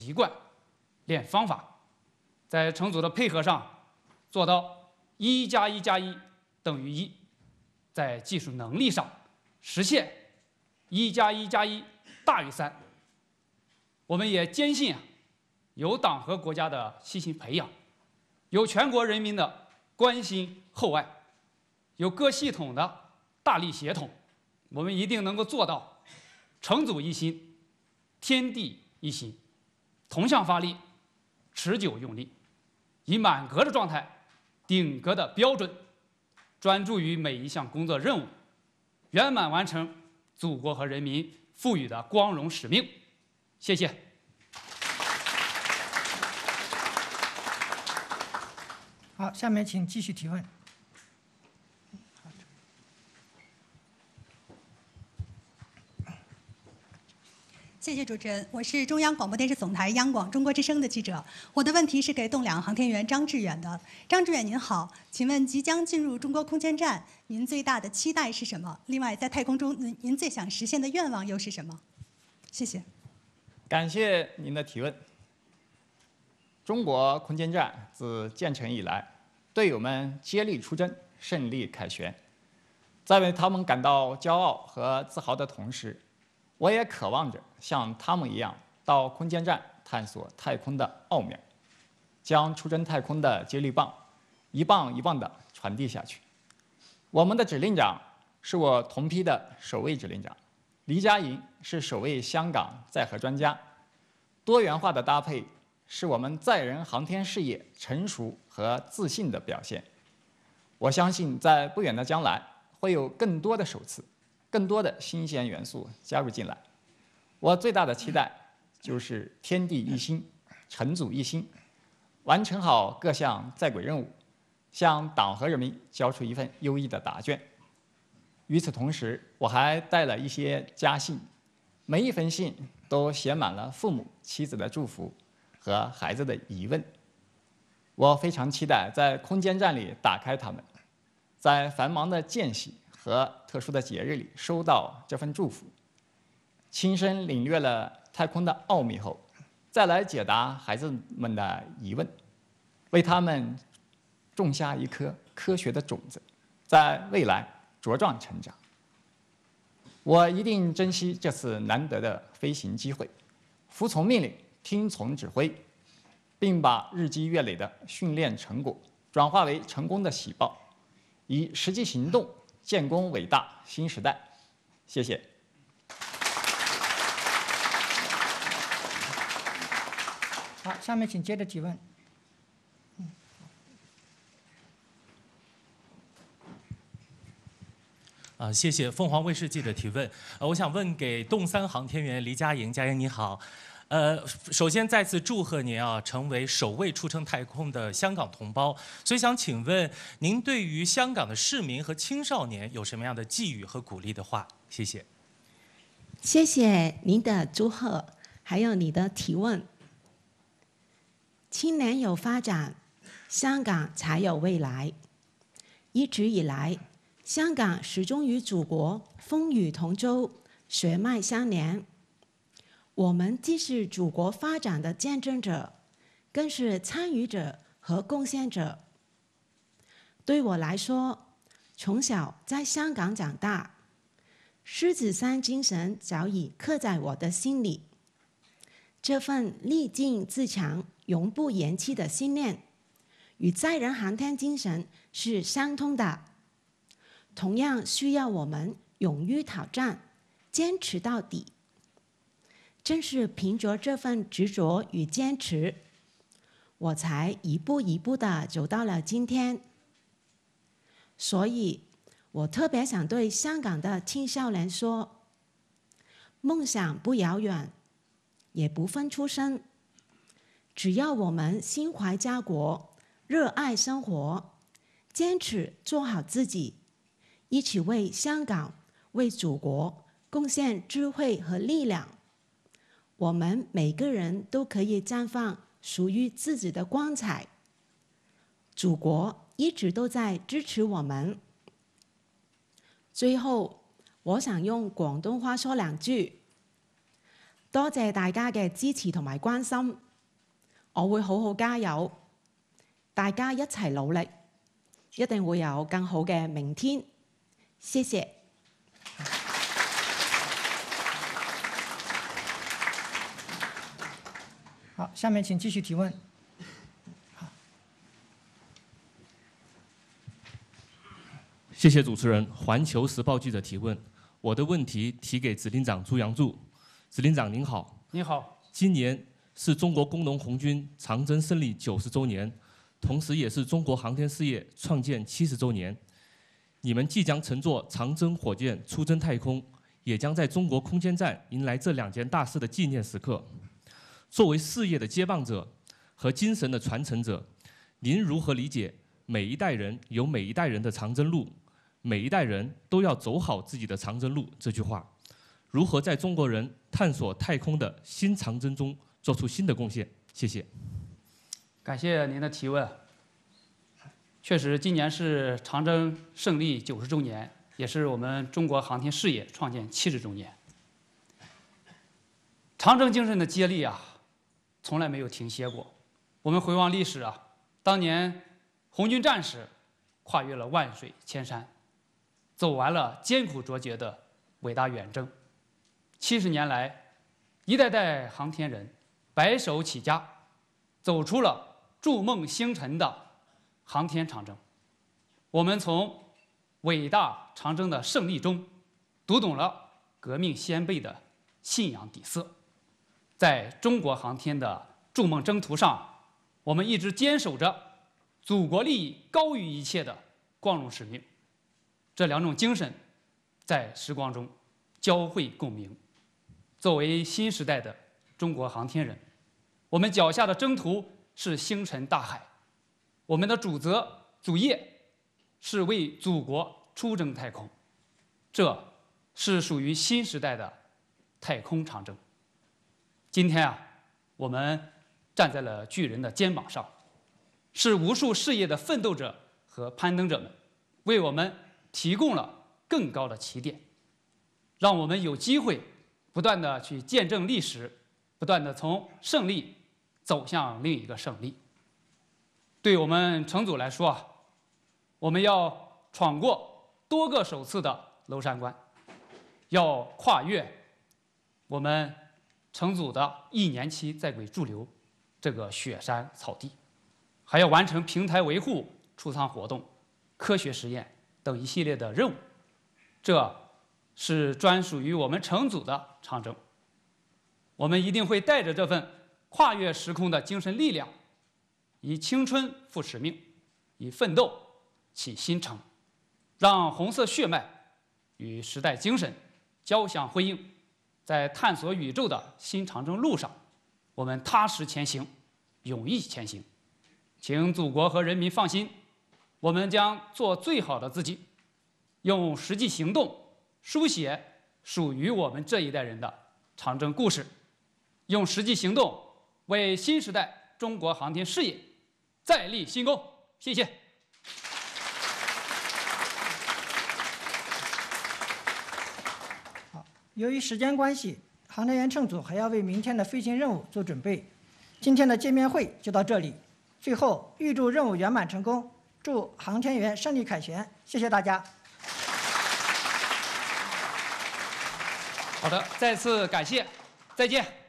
习惯、练方法，在成组的配合上做到1+1+1等于1，在技术能力上实现1+1+1大于3。我们也坚信有党和国家的悉心培养，有全国人民的关心厚爱，有各系统的大力协同，我们一定能够做到成组一心、天地一心，同向发力，持久用力，以满格的状态、顶格的标准，专注于每一项工作任务，圆满完成祖国和人民赋予的光荣使命。谢谢。 好，下面请继续提问。 谢谢主持人，我是中央广播电视总台央广中国之声的记者。我的问题是给栋梁航天员张志远的。张志远您好，请问即将进入中国空间站，您最大的期待是什么？另外，在太空中您最想实现的愿望又是什么？谢谢。 感谢您的提问。中国空间站自建成以来，队友们接力出征，胜利凯旋。在为他们感到骄傲和自豪的同时，我也渴望着像他们一样到空间站探索太空的奥妙，将出征太空的接力棒一棒一棒地传递下去。我们的指令长是我同批的首位指令长，黎佳莹是首位香港载荷专家。多元化的搭配是我们载人航天事业成熟和自信的表现。我相信在不远的将来会有更多的首次，更多的新鲜元素加入进来。我最大的期待就是天地一心，成组一心，完成好各项在轨任务，向党和人民交出一份优异的答卷。与此同时，我还带了一些家信，每一封信都写满了父母、妻子的祝福和孩子的疑问。我非常期待在空间站里打开它们，在繁忙的间隙和特殊的节日里收到这份祝福，亲身领略了太空的奥秘后，再来解答孩子们的疑问，为他们种下一颗科学的种子，在未来茁壮成长。我一定珍惜这次难得的飞行机会，服从命令，听从指挥，并把日积月累的训练成果转化为成功的喜报，以实际行动建功伟大新时代。谢谢。 好，下面请接着提问。 谢谢凤凰卫视记者提问。我想问给洞3航天员黎佳莹，佳莹你好。首先再次祝贺您成为首位出征太空的香港同胞。所以想请问您对于香港的市民和青少年有什么样的寄语和鼓励的话？谢谢。 谢谢您的祝贺，还有你的提问。青年有发展，香港才有未来。一直以来，香港始终与祖国风雨同舟，血脉相连。我们既是祖国发展的见证者，更是参与者和贡献者。对我来说，从小在香港长大，狮子山精神早已刻在我的心里。这份励精自强、永不言弃的信念，与载人航天精神是相通的。同样需要我们勇于挑战，坚持到底。正是凭着这份执着与坚持，我才一步一步地走到了今天。所以，我特别想对香港的青少年说：梦想不遥远，也不分出身，只要我们心怀家国，热爱生活，坚持做好自己，一起为香港、为祖国贡献智慧和力量，我们每个人都可以绽放属于自己的光彩。祖国一直都在支持我们。最后，我想用广东话说2句。 多謝大家嘅支持同埋關心，我會好好加油，大家一齊努力，一定會有更好嘅明天。謝謝。 好，下面請繼續提問。 謝謝主持人。環球時報記者提問，我的問題提給指令長朱楊柱。指令長您好。 你好。 今年是中國工農紅軍長征勝利90週年，同時也是中國航天事業創建70週年。你們即將乘坐長征火箭出征太空，也將在中國空間站迎來這兩件大事的紀念時刻。作為事業的接棒者和精神的傳承者，您如何理解每一代人有每一代人的長征路，每一代人都要走好自己的長征路這句話？如何在中國人探索太空的新長征中做出新的貢獻？謝謝。 感謝您的提問。確實，今年是長征勝利90週年，也是我們中國航天事業創建70週年。長征精神的接力啊，從來沒有停歇過。我們回望歷史啊，當年紅軍戰士跨越了萬水千山，走完了艱苦卓絕的偉大遠征。70年來，一代代航天人白手起家，走出了築夢星辰的航天長征。我們從偉大長征的勝利中，讀懂了革命先輩的信仰底色。在中國航天的築夢征途上，我們一直堅守着祖國利益高於一切的光榮使命。這兩種精神在時光中交匯共鳴。作為新時代的中國航天人，我們腳下的征途是星辰大海，我們的主責主業是為祖國出征太空，這是屬於新時代的太空長征。今天啊，我們站在了巨人的肩膀上，是無數事業的奮鬥者和攀登者們為我們提供了更高的起點，讓我們有機會不斷地去見證歷史，不斷地從勝利走向另一個勝利。對我們乘組來說啊，我們要闖過多個首次的婁山關，要跨越我們乘組的1年期在軌駐留這個雪山草地，還要完成平台維護、出艙活動、科學實驗等一系列的任務。這是專屬於我們乘組的長征。我們一定會帶着這份跨越時空的精神力量，以青春赴使命，以奮鬥啟新程，讓紅色血脈與時代精神交相輝映。在探索宇宙的新長征路上，我們踏實前行，勇毅前行。請祖國和人民放心，我們將做最好的自己，用實際行動書寫屬於我們這一代人的長征故事，用實際行動為新時代中國航天事業再立新功。謝謝。 由於時間關係，航天員乘組還要為明天的飛行任務做準備。今天的見面會就到這裡。最後，預祝任務圓滿成功，祝航天員勝利凱旋。謝謝大家。 好的，再次感謝，再見。